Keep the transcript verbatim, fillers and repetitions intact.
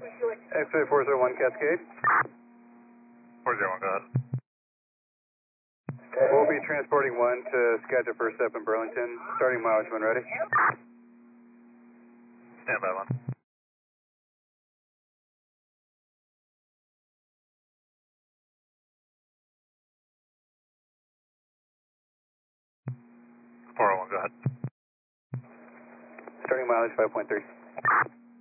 X-ray four zero one Cascade. four zero one, go ahead. We'll be transporting one to schedule first step in Burlington. Starting mileage when ready. Stand by one. four oh one, go ahead. Starting mileage five point three.